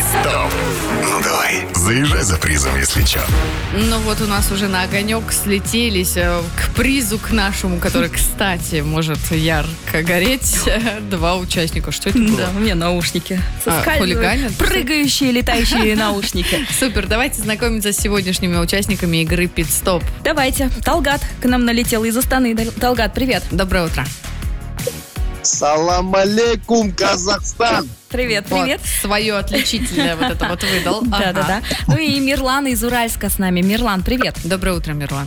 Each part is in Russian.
Пит-стоп. Ну давай, заезжай за призом, если что. Ну вот у нас уже на огонек слетелись к призу, к нашему, который, кстати, может ярко гореть. Два участника. Что это было? Да, у меня наушники. Хулиганят? Прыгающие, летающие наушники. Супер, давайте знакомиться с сегодняшними участниками игры Пит-стоп. Давайте. Талгат к нам налетел из Астаны. Талгат, привет. Доброе утро. Салам алейкум, Казахстан! Привет, привет. Вот, свое отличительное вот это вот выдал. Да. Ну и Мирлан из Уральска с нами. Мирлан, привет. Доброе утро, Мирлан.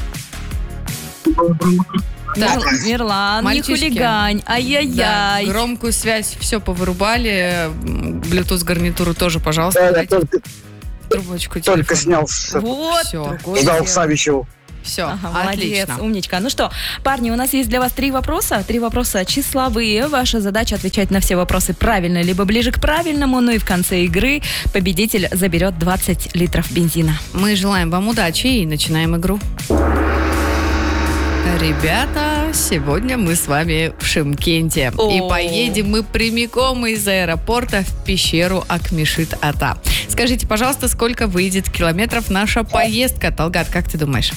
Мирлан, Мальчишки. не хулигань. Да, Ай-яй-яй. громкую связь все повырубали. Bluetooth гарнитуру тоже, пожалуйста. Да, я дайте только трубочку только телефона. снял. Вот. Всё. другое Ждал дело. Савичеву. Все, Ага, молодец, отлично. умничка. Ну что, парни, у нас есть для вас три вопроса. Три вопроса числовые. Ваша задача отвечать на все вопросы правильно, либо ближе к правильному. Ну и в конце игры победитель заберет 20 литров бензина. Мы желаем вам удачи и начинаем игру. Ребята, сегодня мы с вами в Шымкенте. И поедем мы прямиком из аэропорта в пещеру Акмешит-Ата. Скажите, пожалуйста, сколько выйдет километров наша поездка? Талгат, как ты думаешь?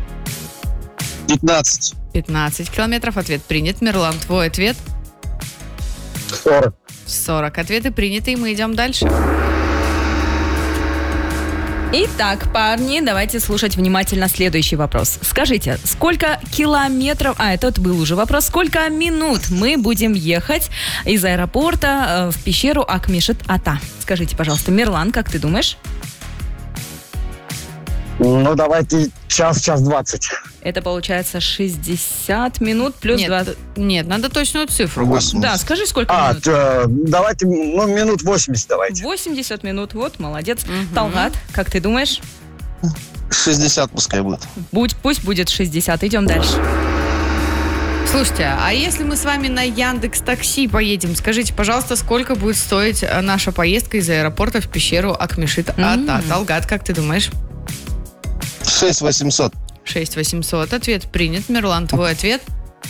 15. 15 километров. Ответ принят. Мирлан, твой ответ? 40. 40. Ответы приняты, и мы идем дальше. Итак, парни, давайте слушать внимательно следующий вопрос. Скажите, сколько километров... этот был уже вопрос. Сколько минут мы будем ехать из аэропорта в пещеру Акмешит-Ата? Скажите, пожалуйста, Мирлан, как ты думаешь? Ну, давайте час 20. Это получается 60 минут плюс 20. Нет, надо точную цифру. 80. Да, скажи, сколько минут? Давайте, минут 80 давайте. 80 минут, вот, молодец. Мгм. Талгат, как ты думаешь? 60 пускай будет. Пусть будет 60. Идем дальше. Слушайте, а если мы с вами на Яндекс.Такси поедем, скажите, пожалуйста, сколько будет стоить наша поездка из аэропорта в пещеру Акмешит-Ата? Талгат, как ты думаешь? 6800. 6800. Ответ принят. Мирлан, твой ответ?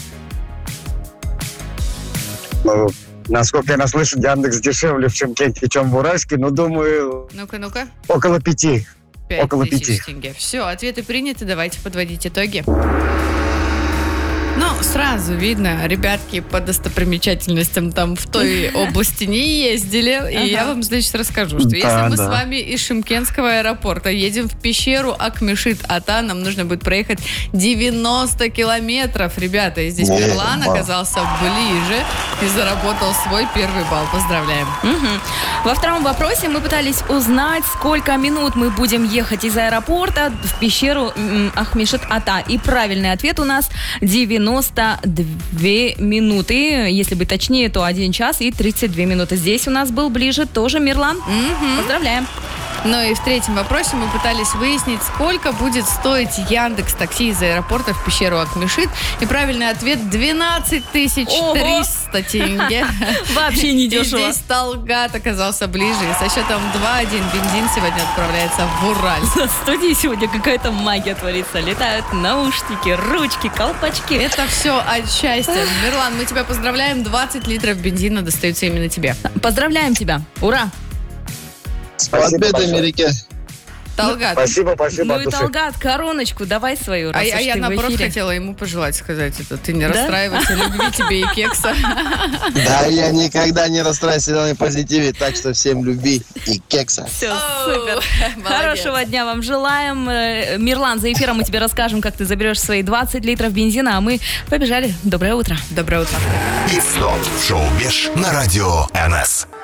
Ну, насколько я наслышан, Яндекс дешевле в Шымкенте, чем в Уральске, но думаю, Ну-ка. около 5. 5 Около тысяч 5. тенге. Все, ответы приняты. Давайте подводить итоги. Ну, сразу видно, ребятки по достопримечательностям там в той области не ездили. И я вам, значит, расскажу, что если мы с вами из Шымкентского аэропорта едем в пещеру Акмешит-Ата, нам нужно будет проехать 90 километров. Ребята, и здесь Мирлан оказался ближе и заработал свой первый балл. Поздравляем. Во втором вопросе мы пытались узнать, сколько минут мы будем ехать из аэропорта в пещеру Акмешит-Ата. И правильный ответ у нас 92 минуты. Если быть точнее, то 1 час и 32 минуты. Здесь у нас был ближе тоже Мирлан. Поздравляем. Ну и в третьем вопросе мы пытались выяснить, сколько будет стоить Яндекс.Такси из аэропорта в пещеру Акмешит. И правильный ответ 12 300 тенге. Вообще не И дешево. здесь Талгат оказался ближе. И со счетом 2-1 бензин сегодня отправляется в Ураль. В студии сегодня какая-то магия творится. Летают наушники, ручки, колпачки. Это все от счастья. Мирлан, мы тебя поздравляем. 20 литров бензина достаются именно тебе. Поздравляем тебя. Ура! С победой, Америке. Талгат. Спасибо Ну от и души. Талгат, короночку давай свою, раз А уж я ты в наоборот эфире. хотела ему пожелать сказать это. Ты не Да? расстраивайся, любви тебе и кекса. Да, я никогда не расстраиваюсь, всегда на позитиве, так что всем любви и кекса. Все, супер. Молодец. Хорошего дня вам желаем. Мирлан, за эфиром мы тебе расскажем, как ты заберешь свои 20 литров бензина, а мы побежали. Доброе утро. Доброе утро. Пит-стоп. Шоу «Беш» на радио НС.